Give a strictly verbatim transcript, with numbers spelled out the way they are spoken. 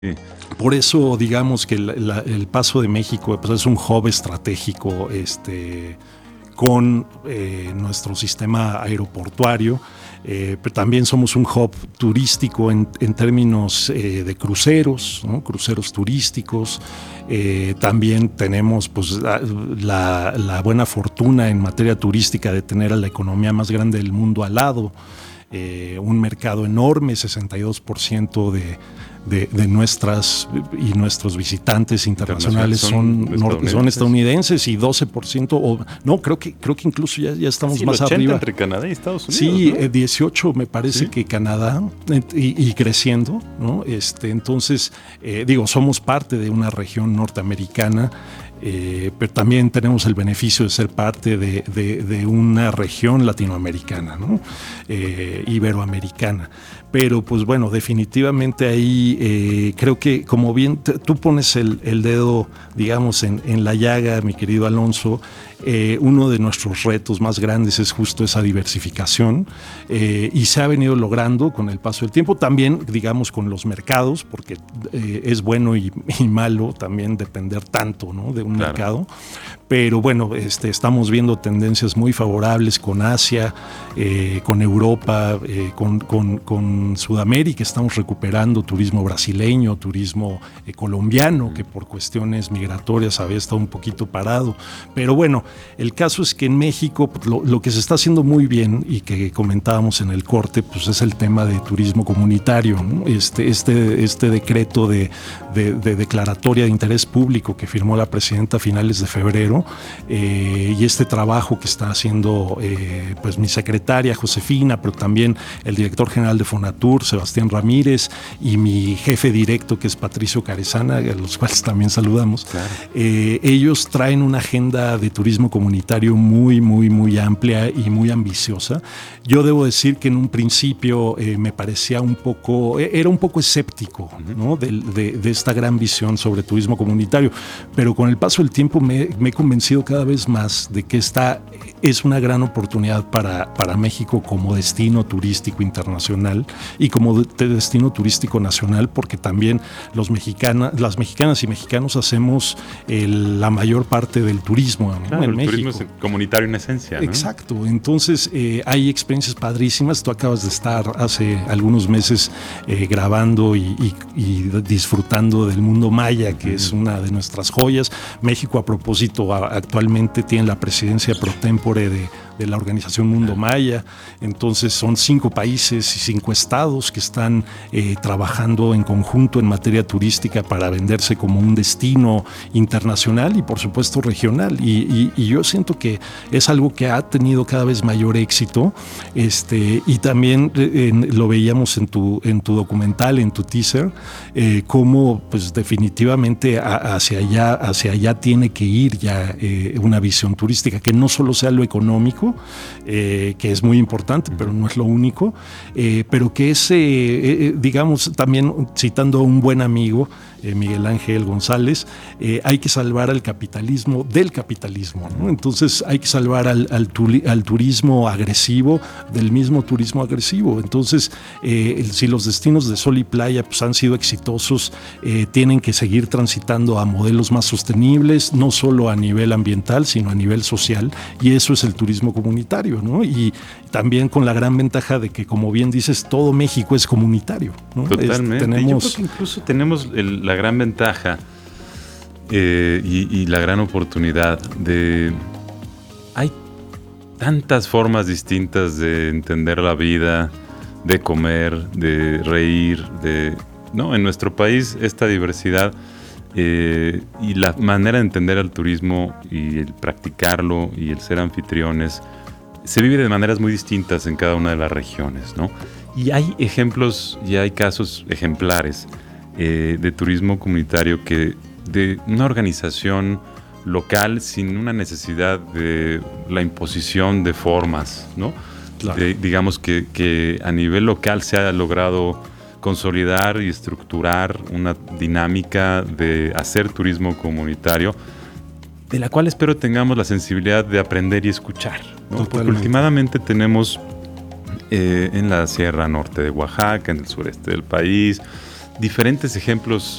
Sí. Por eso, digamos que la, la, el Paso de México pues, es un hub estratégico este, con eh, nuestro sistema aeroportuario. Eh, pero también somos un hub turístico en, en términos eh, de cruceros, ¿no? Cruceros turísticos. Eh, también tenemos pues, la, la buena fortuna en materia turística de tener a la economía más grande del mundo al lado. Eh, un mercado enorme, sesenta y dos por ciento de, de, de nuestras y nuestros visitantes internacionales son, son, estadounidenses. son estadounidenses y doce por ciento, o no, creo que creo que incluso ya, ya estamos sí, más ochenta arriba. Entre Canadá y Estados Unidos. Sí, ¿no? eh, dieciocho me parece ¿Sí? que Canadá y, y creciendo, ¿no? Este, entonces, eh, digo, somos parte de una región norteamericana. Eh, pero también tenemos el beneficio de ser parte de, de, de una región latinoamericana, ¿no? eh, iberoamericana. Pero pues bueno, definitivamente ahí eh, creo que como bien te, tú pones el, el dedo, digamos, en, en la llaga, mi querido Alonso, eh, uno de nuestros retos más grandes es justo esa diversificación eh, y se ha venido logrando con el paso del tiempo, también digamos con los mercados, porque eh, es bueno y, y malo también depender tanto, ¿no? de un claro. mercado. Pero bueno, este, estamos viendo tendencias muy favorables con Asia, eh, con Europa, eh, con, con, con Sudamérica. Estamos recuperando turismo brasileño, turismo eh, colombiano, que por cuestiones migratorias había estado un poquito parado. Pero bueno, el caso es que en México pues, lo, lo que se está haciendo muy bien y que comentábamos en el corte, pues es el tema de turismo comunitario, ¿no? Este, este, este decreto de, de, de declaratoria de interés público que firmó la presidenta a finales de febrero. Eh, y este trabajo que está haciendo eh, pues mi secretaria Josefina, pero también el director general de Fonatur, Sebastián Ramírez, y mi jefe directo que es Patricio Carezana, a los cuales también saludamos. Claro. Eh, ellos traen una agenda de turismo comunitario muy, muy, muy amplia y muy ambiciosa. Yo debo decir que en un principio eh, me parecía un poco, era un poco escéptico, ¿no? de, de, de esta gran visión sobre turismo comunitario, pero con el paso del tiempo me, me he convencido cada vez más de que esta es una gran oportunidad para, para México como destino turístico internacional y como de, de destino turístico nacional, porque también los mexicanas, las mexicanas y mexicanos hacemos el, la mayor parte del turismo, ¿no? Claro, en el México. Turismo es comunitario en esencia, ¿no? Exacto, entonces eh, hay experiencias padrísimas. Tú acabas de estar hace algunos meses eh, grabando y, y, y disfrutando del Mundo Maya, que uh-huh. es una de nuestras joyas. México, a propósito, a, actualmente tiene la presidencia pro tempore de, de la organización Mundo Maya. Entonces son cinco países y cinco estados que están eh, trabajando en conjunto en materia turística para venderse como un destino internacional y por supuesto regional. Y, y, y yo siento que es algo que ha tenido cada vez mayor éxito. Este, y también eh, lo veíamos en tu, en tu documental, en tu teaser, eh, cómo pues definitivamente a, hacia allá, hacia allá tiene que ir ya eh, una visión turística, que no solo sea lo económico, eh, que es muy importante, pero no es lo único, eh, pero que es, eh, eh, digamos, también citando a un buen amigo, eh, Miguel Ángel González, eh, hay que salvar al capitalismo del capitalismo, ¿no? Entonces hay que salvar al, al, turi- al turismo agresivo del mismo turismo agresivo. Entonces, eh, si los destinos de sol y playa pues, han sido exitosos, eh, tienen que seguir transitando a modelos más sostenibles, no solo a nivel ambiental, sino a nivel social, y eso es el turismo comunitario, ¿no? Y también con la gran ventaja de que, como bien dices, todo México es comunitario, ¿no? Totalmente. Es, tenemos... Yo creo que incluso tenemos el, la gran ventaja eh, y, y la gran oportunidad de... Hay tantas formas distintas de entender la vida, de comer, de reír, de... ¿no? En nuestro país esta diversidad eh, y la manera de entender el turismo y el practicarlo y el ser anfitriones se vive de maneras muy distintas en cada una de las regiones, ¿no? Y hay ejemplos y hay casos ejemplares eh, de turismo comunitario que de una organización local sin una necesidad de la imposición de formas, ¿no? Claro. De, digamos que, que a nivel local se ha logrado consolidar y estructurar una dinámica de hacer turismo comunitario, de la cual espero tengamos la sensibilidad de aprender y escuchar, ¿no? Porque últimamente tenemos eh, en la Sierra Norte de Oaxaca, en el sureste del país, diferentes ejemplos